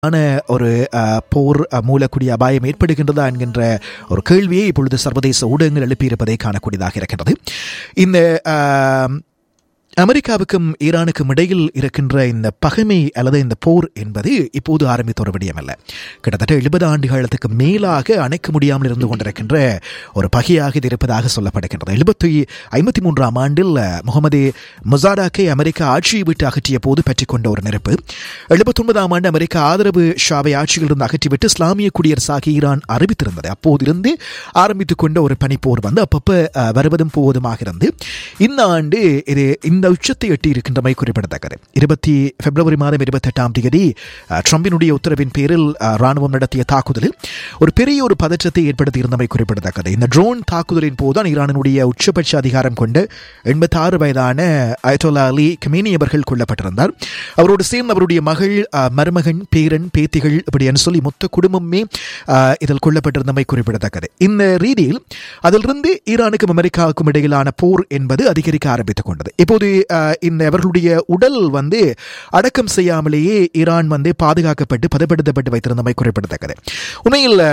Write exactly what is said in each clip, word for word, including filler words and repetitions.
ஒரு போர் மூலக்கூடிய அபாயம் ஏற்படுகின்றதா என்கின்ற ஒரு கேள்வியை இப்பொழுது சர்வதேச ஊடகங்கள் எழுப்பியிருப்பதை காணக்கூடியதாக இருக்கின்றது. இந்த அமெரிக்காவுக்கும் ஈரானுக்கும் இடையில் இருக்கின்ற இந்த பகைமை அல்லது இந்த போர் என்பது இப்போது ஆரம்பித்த ஒரு விடயமல்ல. கிட்டத்தட்ட எழுபது ஆண்டுகளுக்கு மேலாக அணைக்க முடியாமல் இருந்து கொண்டிருக்கின்ற ஒரு பகையாக இது இருப்பதாக சொல்லப்படுகின்றது. எழுபத்தி ஐம்பத்தி மூன்றாம் ஆண்டில் முகமது முசாடாக்கை அமெரிக்கா ஆட்சியை விட்டு அகற்றிய போது பற்றிக் கொண்ட ஒரு நெருப்பு எழுபத்தி ஒன்பதாம் ஆண்டு அமெரிக்கா ஆதரவு ஷாவை ஆட்சியிலிருந்து அகற்றிவிட்டு இஸ்லாமிய குடியரசாக ஈரான் அறிவித்திருந்தது. அப்போதிருந்து ஆரம்பித்துக் கொண்ட ஒரு பனிப்போர் வந்து அப்பப்போ வருவதும் போவதுமாக இருந்து இந்த ஆண்டு இது இந்த உச்சத்தை எட்டி இருக்கின்றமை குறிப்பிடத்தக்கது. இருபத்தி பிப்ரவரி மாதம் இருபத்தி எட்டாம் தேதி ட்ரம்பினுடைய உத்தரவின் பேரில் ராணுவம் நடத்திய தாக்குதலில் ஒரு பெரிய ஒரு பதற்றத்தை ஏற்படுத்தி இருந்தமை குறிப்பிடத்தக்கது. இந்த ட்ரோன் தாக்குதலின் போதுதான் ஈரானுடைய உச்சபட்ச அதிகாரம் கொண்டு எண்பத்தி ஆறு வயதான அயத்தோல்லா அலி கமேனி அவர்கள் கொல்லப்பட்டிருந்தார். அவரோடு சேர்ந்து அவருடைய மகள், மருமகன், பேரன், பேத்திகள் இப்படின்னு சொல்லி மொத்த குடும்பமே இதில் கொல்லப்பட்டிருந்தமை குறிப்பிடத்தக்கது. இந்த ரீதியில் அதிலிருந்து ஈரானுக்கும் அமெரிக்காவுக்கும் இடையிலான போர் என்பது அதிகரிக்க ஆரம்பித்துக் கொண்டது. இப்போது இந்த அவர்களுடைய உடல் வந்து அடக்கம் செய்யாமலேயே ஈரான் வந்து பாதுகாக்கப்பட்டு பதப்படுத்தப்பட்டு வைத்திருந்தமை குறிப்பிடத்தக்கது. உண்மையில்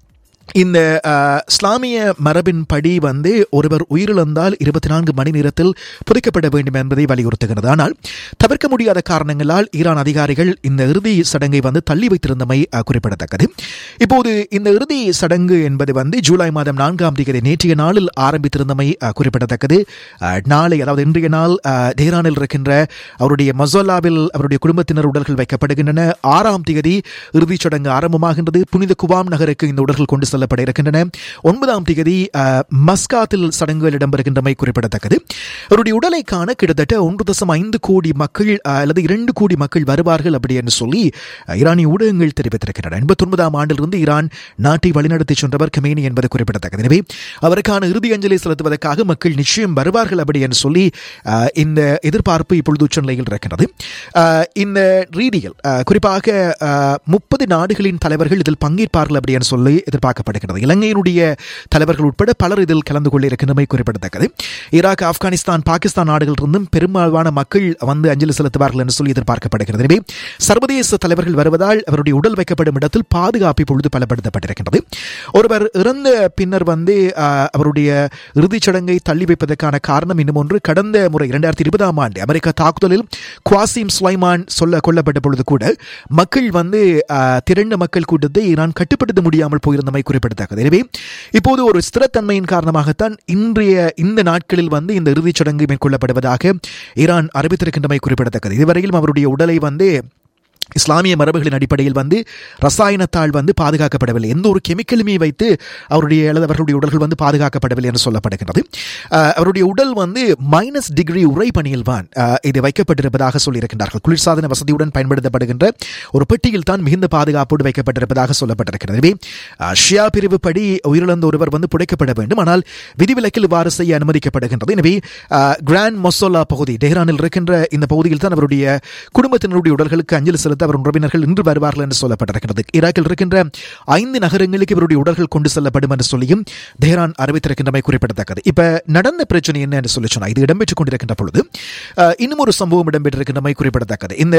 இந்த இஸ்லாமிய மரபின் படி வந்து ஒருவர் உயிரிழந்தால் இருபத்தி நான்கு மணி நேரத்தில் புதைக்கப்பட வேண்டும் என்பதை வலியுறுத்துகிறது. ஆனால் தவிர்க்க முடியாத காரணங்களால் ஈரான் அதிகாரிகள் இந்த இறுதி சடங்கை வந்து தள்ளி வைத்திருந்தமை குறிப்பிடத்தக்கது. இப்போது இந்த இறுதி சடங்கு என்பது வந்து ஜூலை மாதம் நான்காம் தேதி நேற்றைய நாளில் ஆரம்பித்திருந்தமை குறிப்பிடத்தக்கது. நாளை, அதாவது இன்றைய நாள் டெஹ்ரானில் இருக்கின்ற அவருடைய மசோலாவில் அவருடைய குடும்பத்தினர் உடல்கள் வைக்கப்படுகின்றன. ஆறாம் தேதி இறுதிச் சடங்கு ஆரம்பமாகின்றது. புனித குவாம் நகருக்கு இந்த உடல்கள் கொண்டு செல்லப்பட இருக்கின்றன. ஒன்பதாம் தேதி மஸ்காத்தில் சடங்குகள் இடம்பெறுகின்றமை குறிப்பிடத்தக்கது. அவருடைய உடலை காண கிட்டத்தட்ட ஒன்று தசம் ஐந்து கோடி மக்கள் அல்லது இரண்டு கோடி மக்கள் வருவார்கள் அப்படி என்று சொல்லி ஈரானிய ஊடகங்கள் தெரிவித்திருக்கின்றன. எண்பத்தி ஒன்பதாம் ஆண்டிலிருந்து ஈரான் நாட்டை வழிநடத்தி சென்றவர் கமேனி என்பது குறிப்பிடத்தக்கது. எனவே அவருக்கான இறுதி அஞ்சலி செலுத்துவதற்காக மக்கள் நிச்சயம் வருவார்கள் அப்படி என்று சொல்லி இந்த எதிர்பார்ப்பு இப்பொழுது உச்ச நிலையில் இருக்கிறது. இந்த ரீதியில் குறிப்பாக முப்பது நாடுகளின் தலைவர்கள் இதில் பங்கேற்பார்கள் அப்படி என்று சொல்லி எதிர்பார்க்க இலங்கையினுடைய தலைவர்கள் உட்பட பலர் இதில் கலந்து கொள்ள இருக்கின்றமை குறிப்பிடத்தக்கது. ஈராக், ஆப்கானிஸ்தான், பாகிஸ்தான் நாடுகளிலிருந்தும் பெரும்பாலான மக்கள் வந்து அஞ்சலி செலுத்துவார்கள் என்று சொல்லி எதிர்பார்க்கப்படுகிறது. எனவே சர்வதேச தலைவர்கள் வருவதால் அவருடைய உடல் வைக்கப்படும் இடத்தில் பாதுகாப்பு இப்பொழுது பலப்படுத்தப்பட்டிருக்கிறது. ஒருவர் இறந்த பின்னர் வந்து அவருடைய இறுதிச் சடங்கை தள்ளி வைப்பதற்கான காரணம் இன்னும் ஒன்று. கடந்த முறை இரண்டாயிரத்தி இருபதாம் ஆண்டு அமெரிக்கா தாக்குதலில் குவாசிம் சுலைமான் சொல்ல கொல்லப்பட்ட பொழுது கூட மக்கள் வந்து திரண்ட மக்கள் கூட்டத்தை ஈரான் கட்டுப்படுத்த முடியாமல் போயிருந்தமை குறிப்பிடத்தக்கது. எனவே இப்போது ஒரு ஸ்திரத்தன்மையின் காரணமாகத்தான் இன்றைய இந்த நாட்களில் வந்து இந்த இறுதிச் சடங்கு மேற்கொள்ளப்படுவதாக ஈரான் அறிவித்திருக்கின்றமை குறிப்பிடத்தக்கது. இதுவரையிலும் அவருடைய உடலை வந்து இஸ்லாமிய மரபுகளின் அடிப்படையில் வந்து ரசாயனத்தால் வந்து பாதுகாக்கப்படவில்லை. எந்த ஒரு கெமிக்கலுமே வைத்து அவருடைய அல்லது அவர்களுடைய உடல்கள் வந்து பாதுகாக்கப்படவில்லை என்று சொல்லப்படுகிறது. அவருடைய உடல் வந்து மைனஸ் டிகிரி உரை பணியில் தான் இது வைக்கப்பட்டிருப்பதாக சொல்லியிருக்கின்றார்கள். குளிர்சாதன வசதியுடன் பயன்படுத்தப்படுகின்ற ஒரு பெட்டியில் தான் மிகுந்த பாதுகாப்போடு வைக்கப்பட்டிருப்பதாக சொல்லப்பட்டிருக்கிறது. எனவே ஷியா பிரிவு படி உயிரிழந்த ஒருவர் வந்து புதைக்கப்பட வேண்டும், ஆனால் விதிவிலக்கில் இவ்வாறு செய்ய அனுமதிக்கப்படுகின்றது. எனவே கிராண்ட் மொசோலா பகுதி டெஹ்ரானில் இருக்கின்ற இந்த பகுதியில் தான் அவருடைய குடும்பத்தினருடைய உடல்களுக்கு அஞ்சலி செலுத்த அவர் உறவினர்கள் இன்று வருவார்கள் என்று சொல்லப்பட்டிருக்கிறது. ஈராக்கில் இருக்கின்ற ஐந்து நகரங்களுக்கு இவருடைய உடல்கள் கொண்டு செல்லப்படும் என்று சொல்லியும் தெஹ்ரான் அறிவித்திருக்கின்றமை குறிப்பிடத்தக்கது. இப்ப நடந்த பிரச்சனை என்ன என்று சொல்லி சொன்னா, இது இடம்பெற்றுக் கொண்டிருக்கின்ற பொழுது இன்னும் ஒரு சம்பவம் இடம்பெற்றிருக்கின்றமை குறிப்பிடத்தக்கது. இந்த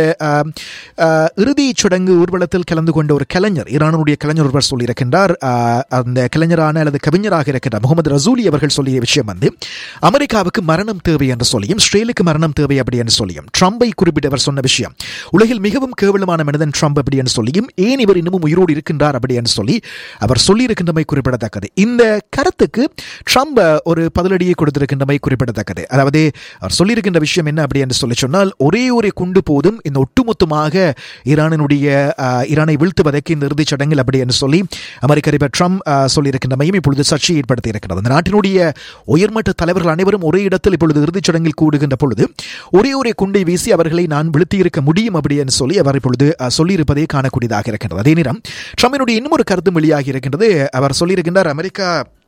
இறுதி சடங்கு ஊர்வலத்தில் கலந்து கொண்ட ஒரு கலைஞர், ஈரானுடைய கலைஞர் ஒருவர் சொல்லியிருக்கின்றார். அந்த கலைஞரான அல்லது கவிஞராக இருக்கின்ற முகமது ரசூலி அவர்கள் சொல்லிய விஷயம் வந்து அமெரிக்காவுக்கு மரணம் தேவை என்று சொல்லியும் இஸ்ரேலுக்கு மரணம் தேவை அப்படி என்று சொல்லியும் ட்ரம்பை குறிப்பிட்டவர் சொன்ன விஷயம், உலகில் மிகவும் கேவலமான மனிதன் ட்ரம்ப் அப்படி என்று சொல்லியும் ஏன் இவர் இன்னமும் உயிரோடு இருக்கின்றார் அப்படி என்று சொல்லி அவர் சொல்லி இருக்கின்றமை குறிப்பிடத்தக்கது. இந்த கருத்துக்கு ட்ரம்ப் ஒரு பதிலடியை கொடுத்திருக்கின்றமை குறிப்பிடத்தக்கது. அதாவது அவர் சொல்லியிருக்கின்ற விஷயம் என்ன அப்படி என்று சொல்லி சொன்னால், ஒரே ஒரு குண்டு போதும் இந்த ஒட்டுமொத்தமாக ஈரானினுடைய ஈரானை வீழ்த்துவதற்கு இந்த இறுதிச் சடங்கில் அப்படி என்று சொல்லி அமெரிக்க அதிபர் ட்ரம்ப் சொல்லியிருக்கின்றமையும் இப்பொழுது சர்ச்சையை ஏற்படுத்தி இருக்கிறது. இந்த நாட்டினுடைய உயர்மட்ட தலைவர்கள் அனைவரும் ஒரே இடத்தில் இப்பொழுது இறுதிச் சடங்கில் கூடுகின்ற பொழுது ஒரே ஒரு குண்டை வீசி அவர்களை நான் வீழ்த்தியிருக்க முடியும் அப்படி என்று சொல்லி அவர் இப்பொழுது சொல்லியிருப்பதை காணக்கூடியதாக இருக்கின்றது. அதே நேரம் ட்ரம்பினுடைய இன்னும் ஒரு கருத்து வெளியாகி இருக்கின்றது. அவர் சொல்லியிருக்கின்றார், அமெரிக்கா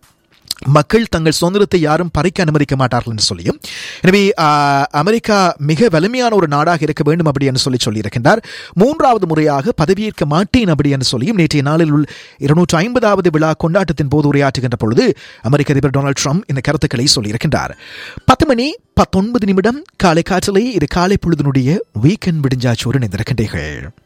மக்கள் தங்கள் சுதந்திரத்தை யாரும் பறிக்க அனுமதிக்க மாட்டார்கள் என்று சொல்லியும், எனவே அமெரிக்கா மிக வலிமையான ஒரு நாடாக இருக்க வேண்டும் அப்படி என்று சொல்லி சொல்லியிருக்கின்றார். மூன்றாவது முறையாக பதவியேற்க மாட்டேன் அப்படி என்று சொல்லியும் நேற்றைய நாளில் உள்ள இருநூற்றி ஐம்பதாவது விழா கொண்டாட்டத்தின் போது உரையாற்றுகின்ற பொழுது அமெரிக்க அதிபர் டொனால்டு ட்ரம்ப் இந்த கருத்துக்களை சொல்லியிருக்கின்றார். பத்து மணி பத்தொன்பது நிமிடம் காலை காற்றலை இது காலை பொழுதினுடைய வீக்கெண்ட் விடிஞ்சாச்சோடு நினைந்திருக்கின்றீர்கள்.